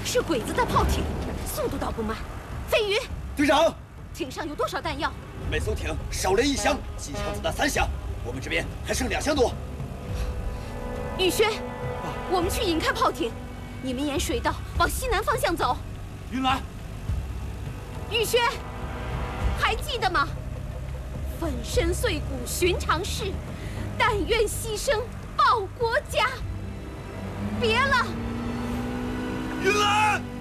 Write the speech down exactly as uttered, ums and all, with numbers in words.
是鬼子的炮艇，速度倒不慢。飞鱼， 队长， 艇上有多少弹药？ 每艘艇少人一箱，机枪子弹三箱，我们这边还剩两箱多。 宇轩，啊、我们去引开炮艇，你们沿水道往西南方向走。 云兰， 宇轩，还记得吗？粉身碎骨寻常事，但愿牺牲报国家。别了， 云兰。